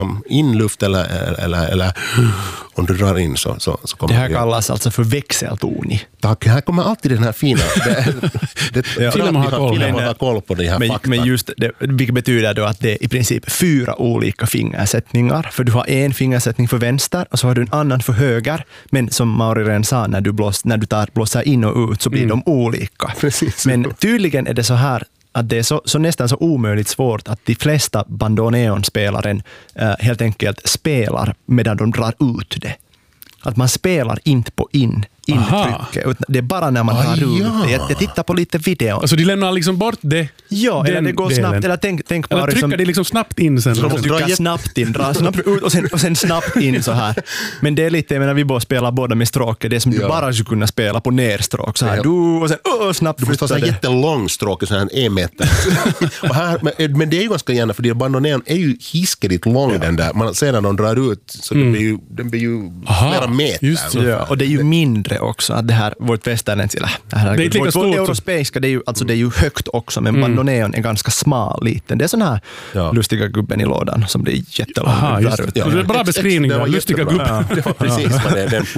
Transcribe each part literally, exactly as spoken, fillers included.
inluft eller, eller, eller om du drar in så, så, så kommer det här det kallas alltså för växeltoni. Tack, här kommer alltid den här fina det, det, ja, film har koll, film har koll på det här men, fakta. men just det, vilket betyder då att det är i princip fyra olika fingersättningar, för du har en fingersättning för vänster och så har du en annan för höger, men som Mauri redan sa, när du, blås, när du tar, blåser in och ut så blir mm. de olika. Precis. Men tydligen är det så här att det är så, så nästan så omöjligt svårt att de flesta bandoneonspelaren äh, helt enkelt spelar medan de drar ut det. Att man spelar inte på in, intrycket. Det är bara när man ah, drar ut ja. det. Jag, jag tittar på lite video. Alltså de lämnar liksom bort det. Ja, eller det går delen. snabbt. Eller tänk, tänk bara eller trycker liksom, det liksom snabbt in sen. Så de trycker jätt... snabbt in, dra snabbt ut och sen, och sen snabbt in så här. Men det är lite, jag menar, vi bara spelar båda med stråk. Det är som ja. du bara skulle kunna spela på nerstråk. Så här, ja. du, och sen oh, snabbt du måste ha en jättelång stråk, så här en meter. och här, men, men det är ju ganska gärna, för bandoneon är ju hiskeligt lång ja. den där. Man ser när de drar ut, så mm. den blir ju, den blir ju Aha, flera meter. Just, ja. Och det är ju mindre också. Att det här, vårt västerländska, det här, det är vårt, vårt europeiska, det är ju, alltså det är ju högt också, men mm. bandoneon är ganska smal, liten. Det är sån här ja. lustiga gubben i lådan som blir jättelång. Aha, just det. Ja. Det är bra beskrivning där, lustiga gubben. Ja. Det var precis vad det är. Den.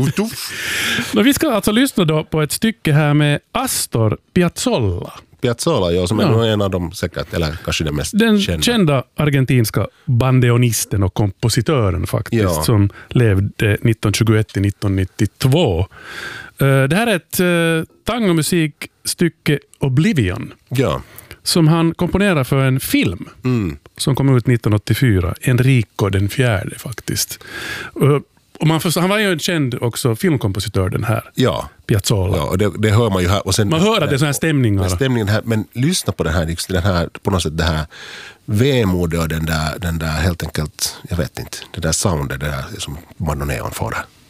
Men vi ska alltså lyssna då på ett stycke här med Astor Piazzolla. Piazzolla, ja, som ja. är en av dem säkert, eller kanske den mest den kända. kända argentinska bandeonisten och kompositören faktiskt, ja. som levde nittonhundratjugoett till nittonhundranittiotvå. Det här är ett tangomusikstycke Oblivion. Ja. Som han komponerar för en film mm. som kom ut nittonhundraåttiofyra. Enrico den fjärde faktiskt. Och man förstår, han var ju en känd också filmkompositör, den här ja. Piazzolla. Ja, och det, det hör man ju här. Och sen, man hör att det är sån här stämningar. Stämningen här, men lyssna på den här, just den här, på något sätt det här vemodet och den där, den där helt enkelt, jag vet inte, det där soundet, det där som bandoneon får där.